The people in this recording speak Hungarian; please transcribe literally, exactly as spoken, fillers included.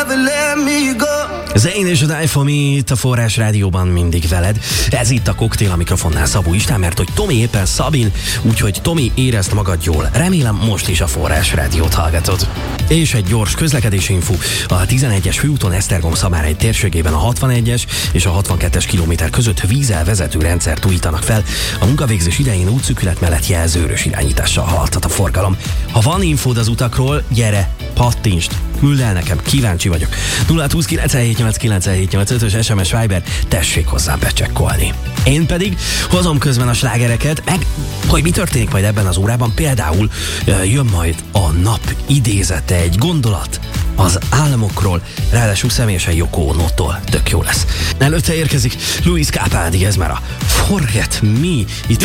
never let me go. Zayn és a Die For Me itt a Forrás Rádióban mindig veled. Ez itt a Koktél, a mikrofonnál Szabó István, mert hogy Tomi éppen Szabin, úgyhogy Tomi, érezd magad jól. Remélem most is a Forrás Rádiót hallgatod. És egy gyors közlekedési info. A tizenegyes főúton Esztergom-Szamáregy térségében a hatvanegyes és a hatvankettes kilométer között vízelvezető rendszert újítanak fel. A munkavégzés idején útszűkület mellett jelzőrös irányítással haladhat a forgalom. Ha van infód az utakról, gyere, pattintsd, küldd el nekem, kíváncsi vagyok. nulla húsz kilencvenhét nyolcvankilenc nyolcvanötös es em es Viber, tessék hozzám becsekkolni. Én pedig hozom közben a slágereket, meg hogy mi történik majd ebben az órában, például jön majd a nap idézete, egy gondolat az álmokról, ráadásul személyesen Yoko Ono-tól, tök jó lesz. Előtte érkezik Luis Capaldi, ez már a Forget Me, itt